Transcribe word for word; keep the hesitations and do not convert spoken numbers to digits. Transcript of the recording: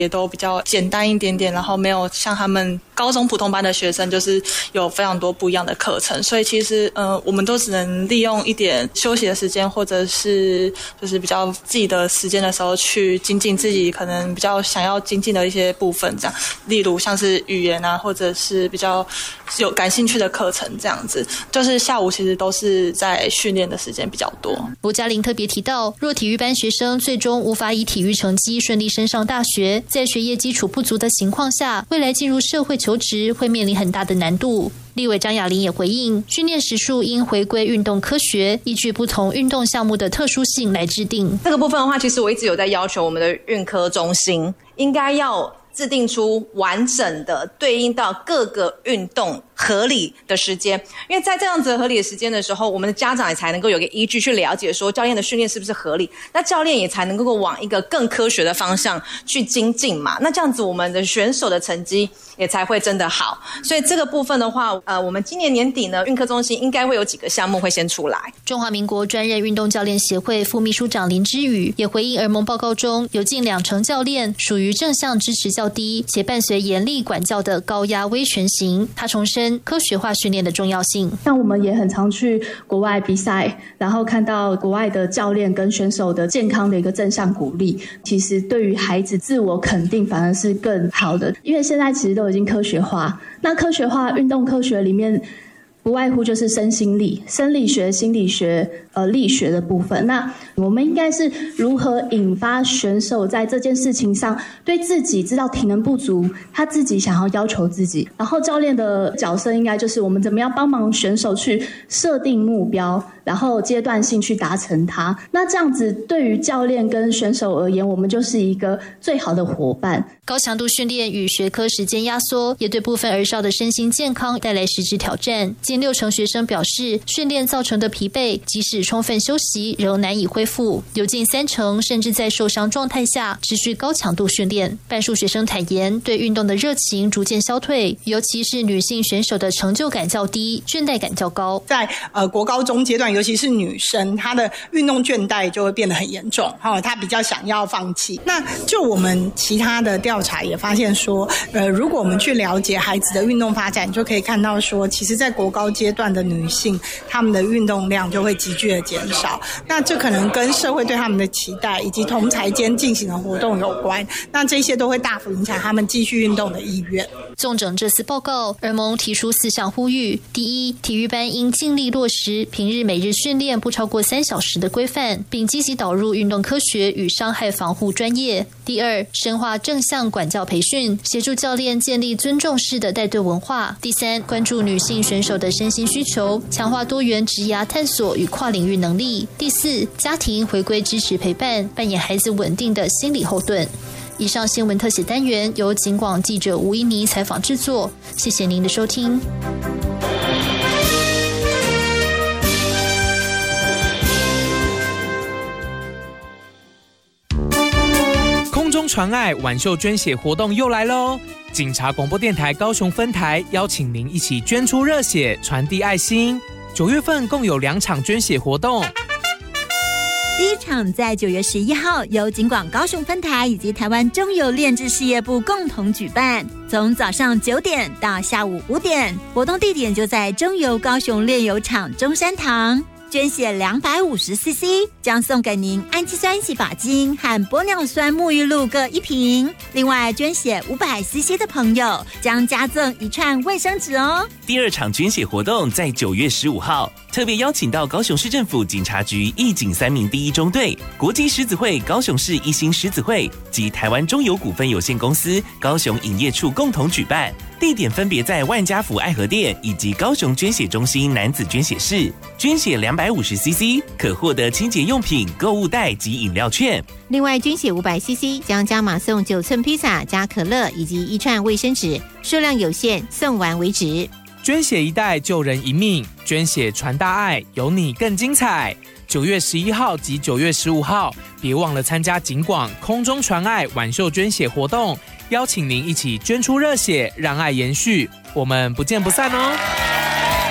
也都比较简单一点点，然后没有像他们高中普通班的学生就是有非常多不一样的课程，所以其实呃我们都只能利用一点休息的时间，或者是就是比较自己的时间的时候去精进自己可能比较想要精进的一些部分，这样例如像是语言啊，或者是比较有感兴趣的课程，这样子就是下午其实都是在训练的时间比较多。 罗嘉玲特别提到，若体育班学生最终无法以体育成绩顺利升上大学，在学业基础不足的情况下，未来进入社会求职会面临很大的难度。立委张雅玲也回应，训练时数应回归运动科学，依据不同运动项目的特殊性来制定。 这个部分的话，其实我一直有在要求我们的运科中心应该要制定出完整的对应到各个运动合理的时间，因为在这样子合理的时间的时候，我们的家长也才能够有个依据去了解说教练的训练是不是合理，那教练也才能够往一个更科学的方向去精进嘛，那这样子我们的选手的成绩也才会真的好。所以这个部分的话，呃，我们今年年底呢，运科中心应该会有几个项目会先出来。 中华民国专任运动教练协会副秘书长林之宇也回应儿盟报告中有近两成教练属于正向支持较低且伴随严厉管教的高压威权型，他重申科学化训练的重要性。 像我们也很常去国外比赛，然后看到国外的教练跟选手的健康的一个正向鼓励，其实对于孩子自我肯定反而是更好的，因为现在其实都已经科学化，那科学化运动科学里面不外乎就是身心力、生理学、心理学、呃力学的部分。那我们应该是如何引发选手在这件事情上对自己知道体能不足，他自己想要要求自己，然后教练的角色应该就是我们怎么样帮忙选手去设定目标，然后阶段性去达成它。那这样子对于教练跟选手而言，我们就是一个最好的伙伴。 高强度训练与学科时间压缩，也对部分儿少的身心健康带来实质挑战。近六成学生表示，训练造成的疲惫，即使充分休息，仍难以恢复。有近三成甚至在受伤状态下持续高强度训练。半数学生坦言，对运动的热情逐渐消退，尤其是女性选手的成就感较低，倦怠感较高。 在呃国高中阶段，尤其是女生，她的运动倦怠就会变得很严重，哈、哦，她比较想要放弃。那就我们其他的调查也发现说，呃，如果我们去了解孩子的运动发展，就可以看到说，其实在国高阶段的女性，她们的运动量就会急剧的减少。那这可能跟社会对她们的期待以及同侪间进行的活动有关。那这些都会大幅影响她们继续运动的意愿。 纵整这次报告，儿盟提出四项呼吁：第一，体育班应尽力落实平日每日训练不超过三小时的规范，并积极导入运动科学与伤害防护专业；第二，深化正向管教培训，协助教练建立尊重式的带队文化；第三，关注女性选手的身心需求，强化多元职涯探索与跨领域能力；第四，家庭回归支持陪伴，扮演孩子稳定的心理后盾。以上新闻特写单元由警广记者吴依妮采访制作，谢谢您的收听。 空中传爱挽袖捐血活动又来喽！警察广播电台高雄分台邀请您一起捐出热血，传递爱心。九月份共有两场捐血活动。 第一场在九月十一号，由警广高雄分台以及台湾中油炼制事业部共同举办，从早上九点到下午五点，活动地点就在中油高雄炼油厂中山堂。捐血两百五十 C C， 将送给您氨基酸洗发精和玻尿酸沐浴露各一瓶。另外，捐血五百 C C 的朋友将加赠一串卫生纸哦。 第二场捐血活动在九月十五号，特别邀请到高雄市政府警察局义警三民第一中队、国际狮子会高雄市一心狮子会及台湾中油股份有限公司高雄营业处共同举办。地点分别在万家福爱河店以及高雄捐血中心男子捐血室。捐血两百五十 C C 可获得清洁用品、购物袋及饮料券。 另外，捐血五百 C C 将加码送九寸披萨加可乐以及一串卫生纸，数量有限，送完为止。 捐血一袋救人一命，捐血传大爱，有你更精彩。九月十一号及九月十五号，别忘了参加警广空中传爱挽袖捐血活动，邀请您一起捐出热血，让爱延续。我们不见不散哦！